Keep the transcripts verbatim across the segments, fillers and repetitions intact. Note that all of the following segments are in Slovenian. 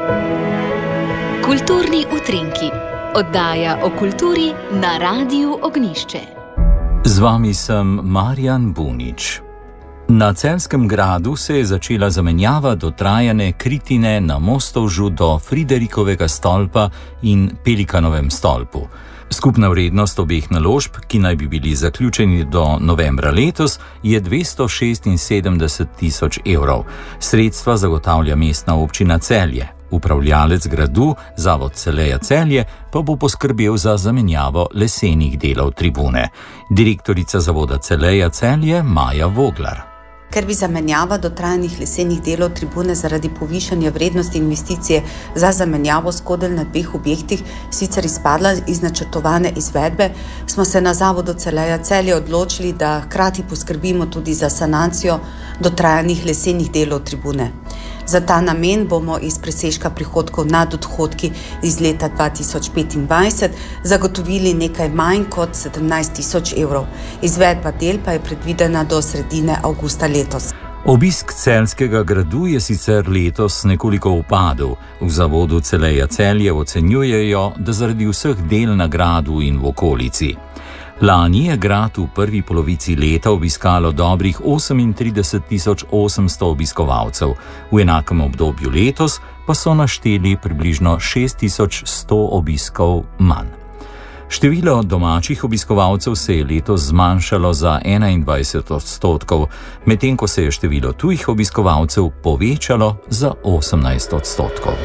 Kulturni utrinki, oddaja o kulturi na Radiu Ognjišče. Z vami sem Marjan Bunič. Na Celjskem gradu se je začela zamenjava dotrajane kritine na Mostovžu do Friderikovega stolpa in Pelikanovem stolpu. Skupna vrednost obeh naložb, ki naj bi bili zaključeni do novembra letos, je dvesto šestinsedemdeset tisoč evrov. Sredstva zagotavlja mestna občina Celje. Upravljalec gradu, Zavod Celeja Celje, pa bo poskrbel za zamenjavo lesenih delov tribune. Direktorica Zavoda Celeja Celje Maja Voglar. Ker bi zamenjava dotrajanih lesenih delov tribune zaradi povišanja vrednosti investicije za zamenjavo skodel na dveh objektih sicer izpadla iz načrtovane izvedbe, smo se na Zavodu Celeja Celje odločili, da hkrati poskrbimo tudi za sanacijo dotrajanih lesenih delov tribune. Za ta namen bomo iz presežka prihodkov nad odhodki iz leta dva tisoč petindvajset zagotovili nekaj manj kot sedemnajst tisoč evrov. Izvedba del pa je predvidena do sredine avgusta letos. Obisk Celjskega gradu je sicer letos nekoliko upadel. V Zavodu Celeja Celje ocenjujejo, da zaradi vseh del na gradu in v okolici. Lani je grad v prvi polovici leta obiskalo dobrih osemintrideset tisoč osemsto obiskovalcev, v enakem obdobju letos pa so našteli približno šest tisoč sto obiskov manj. Število domačih obiskovalcev se je letos zmanjšalo za enaindvajset odstotkov, medtem ko se je število tujih obiskovalcev povečalo za osemnajst odstotkov.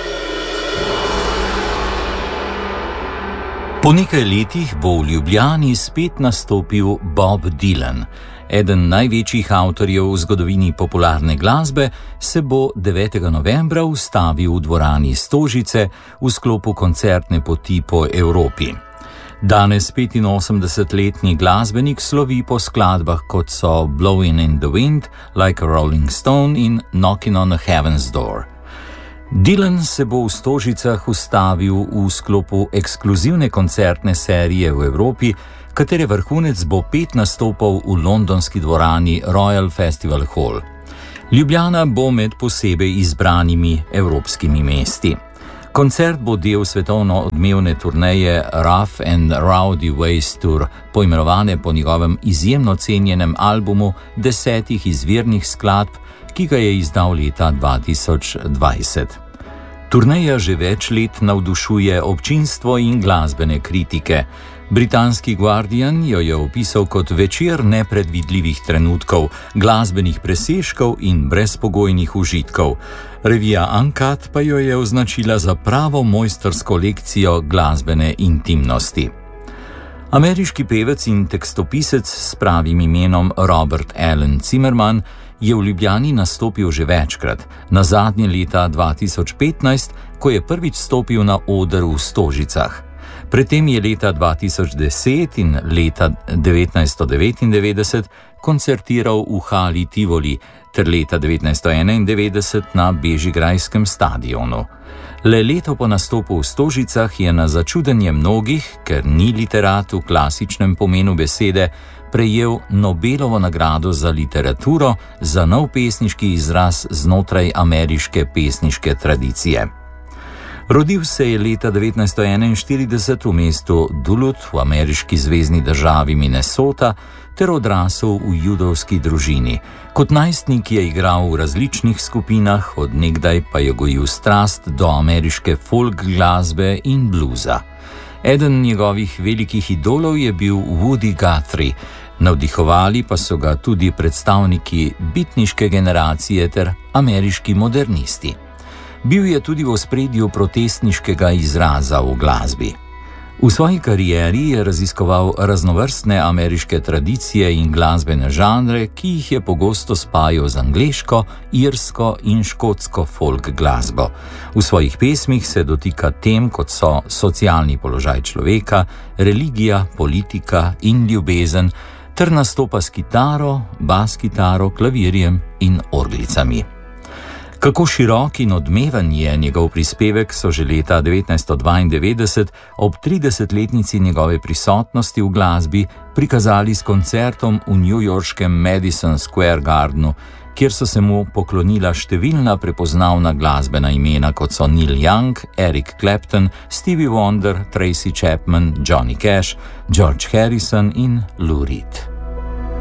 Po nekaj letih bo v Ljubljani spet nastopil Bob Dylan. Eden največjih avtorjev v zgodovini popularne glasbe se bo devetega novembra ustavil v dvorani Stožice v sklopu koncertne poti po Evropi. Danes petinosemdesetletni glasbenik slovi po skladbah kot so Blowing in the Wind, Like a Rolling Stone in Knocking on a Heaven's Door. Dylan se bo v Stožicah ustavil v sklopu ekskluzivne koncertne serije v Evropi, katere vrhunec bo pet nastopov v londonski dvorani Royal Festival Hall. Ljubljana bo med posebej izbranimi evropskimi mesti. Koncert bo del svetovno odmevne turneje Rough and Rowdy Ways Tour, poimenovane po njegovem izjemno cenjenem albumu desetih izvirnih skladb, ki ga je izdal leta dva tisoč dvajset. Turneja že več let navdušuje občinstvo in glasbene kritike. Britanski Guardian jo je opisal kot večer nepredvidljivih trenutkov, glasbenih presežkov in brezpogojnih užitkov. Revija Uncut pa jo je označila za pravo mojstrsko lekcijo glasbene intimnosti. Ameriški pevec in tekstopisec s pravim imenom Robert Allen Zimmerman je v Ljubljani nastopil že večkrat, nazadnje leta dva tisoč petnajst, ko je prvič stopil na oder v Stožicah. Predtem je leta dva tisoč deset in leta devetnajststo devetindevetdeset koncertiral v hali Tivoli ter leta devetnajststo enaindevetdeset na Bežigrajskem stadionu. Le leto po nastopu v Stožicah je na začudenje mnogih, ker ni literat v klasičnem pomenu besede, prejel Nobelovo nagrado za literaturo za nov pesniški izraz znotraj ameriške pesniške tradicije. Rodil se je leta devetnajststo enainštirideset v mestu Duluth v ameriški zvezni državi Minnesota ter odrasel v judovski družini. Kot najstnik je igral v različnih skupinah, od nekdaj pa je gojil strast do ameriške folk glasbe in bluza. Eden njegovih velikih idolov je bil Woody Guthrie, navdihovali pa so ga tudi predstavniki bitniške generacije ter ameriški modernisti. Bil je tudi v ospredju protestniškega izraza v glasbi. V svoji karieri je raziskoval raznovrstne ameriške tradicije in glasbene žanre, ki jih je pogosto spajal z angleško, irsko in škotsko folk glasbo. V svojih pesmih se dotika tem, kot so socialni položaj človeka, religija, politika in ljubezen, ter nastopa s kitaro, bas kitaro, klavirjem in orglicami. Kako širok in odmeven je njegov prispevek, so že leta devetnajststo dvaindevetdeset ob tridesetletnici njegove prisotnosti v glasbi prikazali s koncertom v newyorškem Madison Square Gardenu, kjer so se mu poklonila številna prepoznavna glasbena imena, kot so Neil Young, Eric Clapton, Stevie Wonder, Tracy Chapman, Johnny Cash, George Harrison in Lou Reed.